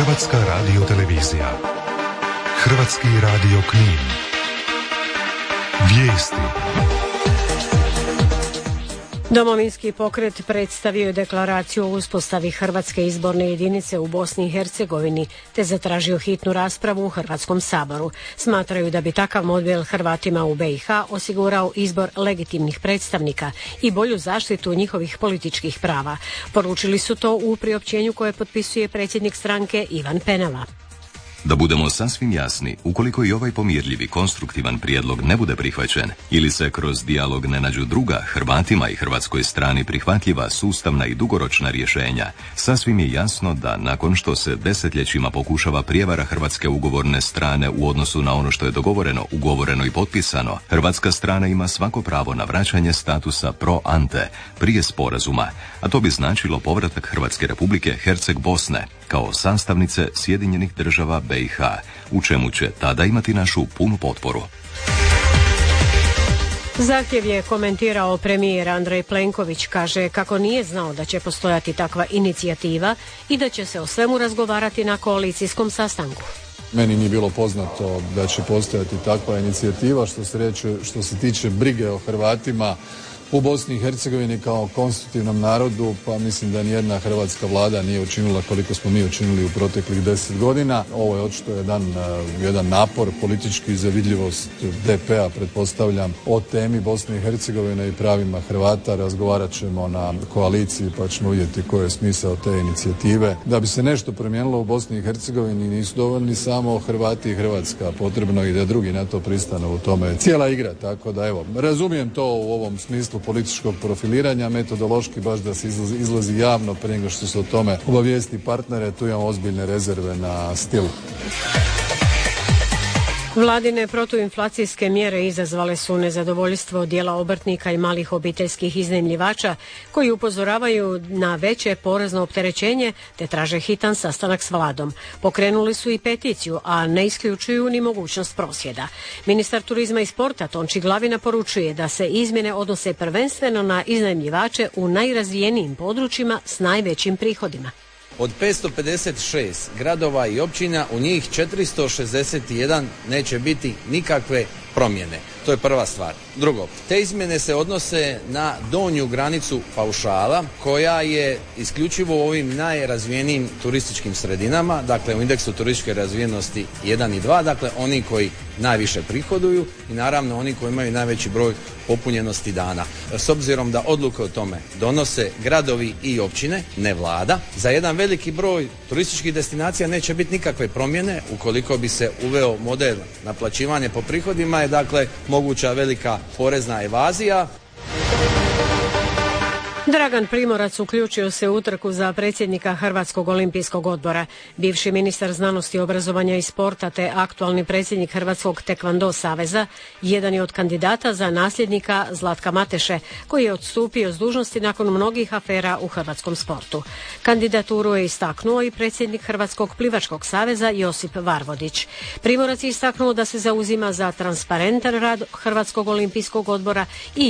Hrvatska radiotelevizija. Hrvatski radio Knin. Vijesti. Domovinski pokret predstavio je deklaraciju o uspostavi Hrvatske izborne jedinice u Bosni i Hercegovini te zatražio hitnu raspravu u Hrvatskom saboru. Smatraju da bi takav model Hrvatima u BiH osigurao izbor legitimnih predstavnika i bolju zaštitu njihovih političkih prava. Poručili su to u priopćenju koje potpisuje predsjednik stranke Ivan Penava. Da budemo sasvim jasni, ukoliko i ovaj pomirljivi konstruktivan prijedlog ne bude prihvaćen ili se kroz dijalog ne nađu druga Hrvatima i hrvatskoj strani prihvatljiva sustavna i dugoročna rješenja, sasvim je jasno da nakon što se desetljećima pokušava prijevara hrvatske ugovorne strane u odnosu na ono što je dogovoreno, ugovoreno i potpisano, hrvatska strana ima svako pravo na vraćanje statusa pro ante prije sporazuma, a to bi značilo povratak Hrvatske Republike Herceg Bosne kao sastavnice Sjedinjenih Država BiH, u čemu će tada imati našu punu potporu. Zahtjev je komentirao premijer Andrej Plenković, kaže kako nije znao da će postojati takva inicijativa i da će se o svemu razgovarati na koalicijskom sastanku. Meni nije bilo poznato da će postojati takva inicijativa što se tiče brige o Hrvatima u Bosni i Hercegovini kao konstitutivnom narodu, pa mislim da nijedna hrvatska vlada nije učinila koliko smo mi učinili u proteklih 10 godina. Ovo je očito jedan napor politički za vidljivost DP-a, pretpostavljam, o temi Bosne i Hercegovine i pravima Hrvata. Razgovarat ćemo na koaliciji pa ćemo vidjeti koji je smisao te inicijative. Da bi se nešto promijenilo u Bosni i Hercegovini nisu dovoljni samo Hrvati i Hrvatska, potrebno i da drugi na to pristanu, u tome je cijela igra, tako da evo, razumijem to u ovom smislu političkog profiliranja, metodološki baš da se izlazi javno prije nego što se o tome obavijesti partnere, tu imamo ozbiljne rezerve na stil. Vladine protuinflacijske mjere izazvale su nezadovoljstvo dijela obrtnika i malih obiteljskih iznajmljivača koji upozoravaju na veće porezno opterećenje te traže hitan sastanak s vladom. Pokrenuli su i peticiju, a ne isključuju ni mogućnost prosvjeda. Ministar turizma i sporta Tonči Glavina poručuje da se izmjene odnose prvenstveno na iznajmljivače u najrazvijenijim područjima s najvećim prihodima. Od 556 gradova i općina u njih 461 neće biti nikakve promjene. To je prva stvar. Drugo, te izmjene se odnose na donju granicu paušala koja je isključivo u ovim najrazvijenijim turističkim sredinama, dakle u indeksu turističke razvijenosti 1 i 2, dakle oni koji najviše prihoduju i naravno oni koji imaju najveći broj popunjenosti dana. S obzirom da odluke o tome donose gradovi i općine, ne vlada, za jedan veliki broj turističkih destinacija neće biti nikakve promjene ukoliko bi se uveo model naplaćivanja po prihodima, je dakle moguća velika porezna evazija. Dragan Primorac uključio se u utrku za predsjednika Hrvatskog olimpijskog odbora. Bivši ministar znanosti, obrazovanja i sporta te aktualni predsjednik Hrvatskog tekvando saveza jedan je od kandidata za nasljednika Zlatka Mateše, koji je odstupio s dužnosti nakon mnogih afera u hrvatskom sportu. Kandidaturu je istaknuo i predsjednik Hrvatskog plivačkog saveza Josip Varvodić. Primorac je istaknuo da se zauzima za transparentan rad Hrvatskog olimpijskog odbora i